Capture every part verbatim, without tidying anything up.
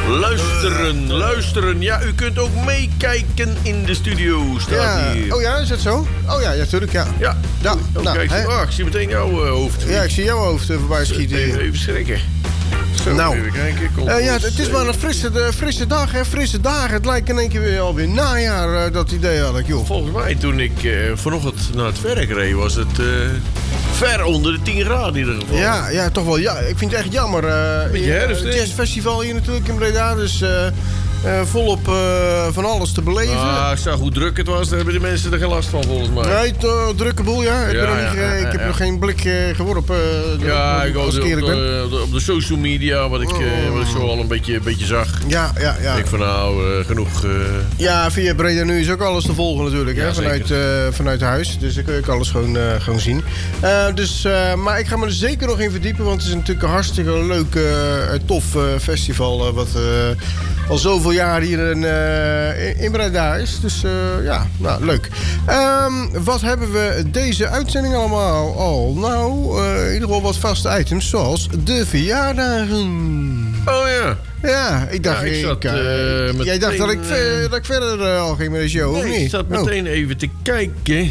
Luisteren, luisteren. Ja, u kunt ook meekijken in de studio. Staat Ja. hier. Oh ja, is dat zo? Oh ja, ja, natuurlijk, ja. Ja. Ja, Oh, nou, kijk, hè? oh, ik zie meteen jouw uh, hoofd. Ja, ik zie jouw hoofd uh, voorbij schieten. Even, even schrikken. Zo, Nou. even kijken. Komt Uh, ja, het, het is maar een frisse, de, frisse dag, hè. Frisse dagen. Het lijkt in één keer weer alweer najaar, uh, dat idee had ik, joh. Volgens mij, toen ik uh, vanochtend naar het werk reed, was het uh, ver onder de tien graden in ieder geval. Ja, ja, toch wel. Ja, ik vind het echt jammer. Uh, Beetje herfst, hè? Het jazzfestival hier natuurlijk in Breda, dus uh, uh, volop uh, van alles te beleven. Ah, ik zag hoe druk het was, daar hebben de mensen er geen last van volgens mij. Nee, to, drukke boel, ja. Ik, Ja, ben nog ja, niet, ge- ja, ik heb ja. nog geen blik uh, geworpen. Uh, Ja, ik als was ik op eerlijk ben. de, op de- op de social media, wat ik, uh, wat ik zo al een beetje, beetje zag. Ja, ja, ja. Ik van nou, uh, genoeg... Uh, Ja, via Breda Nu is ook alles te volgen natuurlijk, hè, Ja, vanuit, uh, vanuit huis. Dus dan kun je ook alles gewoon, uh, gewoon zien. Uh, dus, uh, maar ik ga me er zeker nog in verdiepen, want het is natuurlijk een hartstikke leuk, uh, tof uh, festival. Uh, wat uh, al zoveel jaar hier in, uh, in- in Breda is. Dus uh, ja, nou, leuk. Um, wat hebben we deze uitzending allemaal al? Nou, uh, in ieder geval wat vaste items, zoals de verjaardagen. oh ja. Ja, ik dacht... Ja, ik zat, uh, uh, jij dacht dat ik, meteen, uh, dat ik verder uh, al ging met de show, of Nee, niet? ik zat Oh. meteen even te kijken...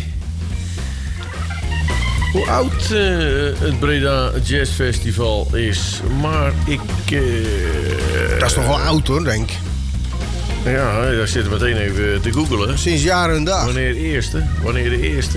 hoe oud uh, het Breda Jazz Festival is. Maar ik... Uh, Dat is toch wel oud hoor, denk ik. Ja, daar zitten we meteen even te googelen. Sinds jaren en dag. Wanneer de eerste? Wanneer de eerste?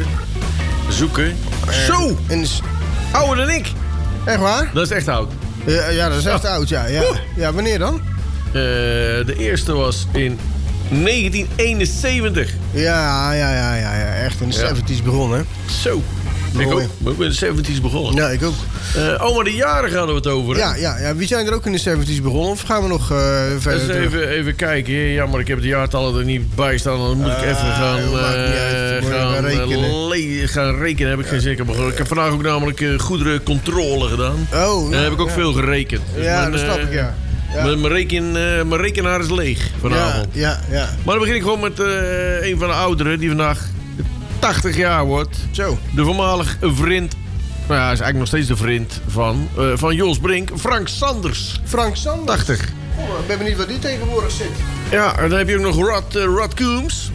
Zoeken. Zo! En is, Ouder dan ik! echt waar? Dat is echt oud. Ja, ja, dat is echt Ja. oud, ja. Ja, ja wanneer dan? Uh, de eerste was in negentien eenenzeventig. Ja, ja, ja, ja, ja. Echt in de Ja. zeventies begonnen, hè? Zo. Ik Mooi. ook. Ik ben in de zeventies begonnen. Ja, ik ook. Uh, oh, maar de jaren gaan we het over. Hè? Ja, ja, ja. Wie zijn er ook in de zeventies begonnen? Of gaan we nog uh, verder Dus terug? even, even kijken. Ja, maar ik heb de jaartallen er niet bij staan. Dan moet ik Ah, even gaan, joh, maakt niet uit. uh, Moet je gaan, maar rekenen. uh, le- gaan rekenen. Heb ik geen zeker begonnen. Ik heb vandaag ook namelijk uh, goederencontrole gedaan. Oh, En daar heb ik ook ja. veel gerekend. Dus Ja, mijn, dat snap uh, ik, ja. Ja. Mijn, mijn, reken, uh, mijn rekenaar is leeg vanavond. Ja, ja, ja. Maar dan begin ik gewoon met uh, een van de ouderen die vandaag tachtig jaar wordt. Zo. De voormalig vriend, nou ja, is eigenlijk nog steeds de vriend van, uh, van Jos Brink, Frank Sanders. Frank Sanders. tachtig. Oh, ik ben benieuwd wat die tegenwoordig zit. Ja, en dan heb je ook nog Rod, uh, Rod Coombs.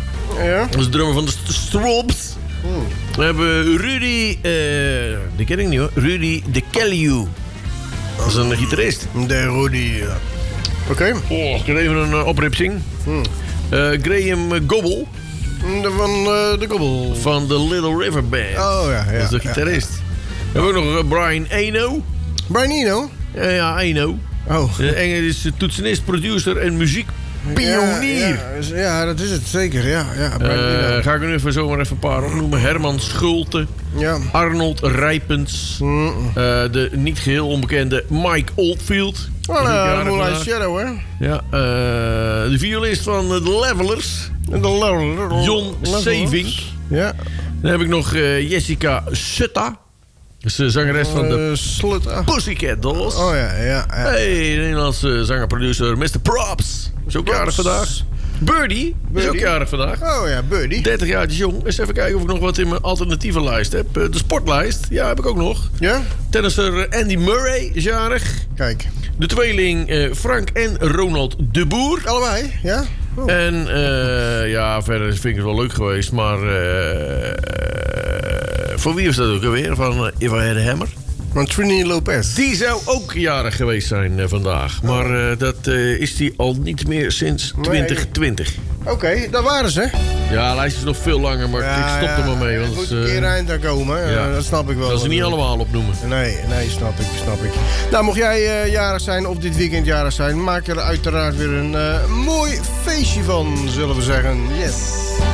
Ja. Dat is de drummer van de St- Stробs. Hmm. We hebben Rudy, uh, die ken ik niet hoor, Rudy de Kellyou. Dat is een gitarist. De Rudy. ja. Oké. Oh, ik heb even een uh, opripsing. Hmm. Uh, Graham Gobble De van uh, de Gobbel. van de Little River Band. Oh ja, ja. Dat is de ja. gitarist. We hebben ook nog uh, Brian Eno. Brian Eno. Ja, ja, Eno. Oh. De Engel is uh, toetsenist, producer en muziekpionier. Ja, ja, is- ja, dat is het zeker. Ja, ja. Brian Uh, Eno. ga ik er nu even zomaar even een paar opnoemen. Herman Schulte, Ja. Arnold Rijpens, Mm. uh, de niet geheel onbekende Mike Oldfield. Oh, Dat is ook nou, jarig Moonlight vandaag. Shadow, hè? Ja, uh, de violist van uh, de Levelers, En de level, John Saving. Ja. Dan heb ik nog uh, Jessica Sutta. Dat is de zangeres van de Uh, slut. ah. Pussycat Dolls. Oh ja, ja. ja. Hey, de Nederlandse zanger-producer mister Props. Is ook jarig vandaag. Birdie, is Birdie. ook jarig vandaag. Oh ja, Birdie. dertig jaar jong. Eens even kijken of ik nog wat in mijn alternatieve lijst heb. Uh, De sportlijst, ja, heb ik ook nog. Ja? Tennisser Andy Murray is jarig. Kijk. De tweeling uh, Frank en Ronald de Boer. Allebei, ja? Oh. En uh, ja, verder vind ik het wel leuk geweest. Maar uh, voor wie is dat ook alweer? Van uh, If I Had a Hammer. Van Trini Lopez. Die zou ook jarig geweest zijn uh, vandaag. Maar uh, dat uh, is die al niet meer sinds twintig twintig. Oké, okay, daar waren ze. Ja, de lijst is nog veel langer, maar Ja, ik stop ja, er maar mee. Er Want moet uh, een keer een eind aan komen. ja. Ja, dat snap ik wel. dat ze niet allemaal opnoemen. Nee, nee, snap ik, snap ik. Nou, mocht jij uh, jarig zijn of dit weekend jarig zijn, maak er uiteraard weer een uh, mooi feestje van, zullen we zeggen. Yes.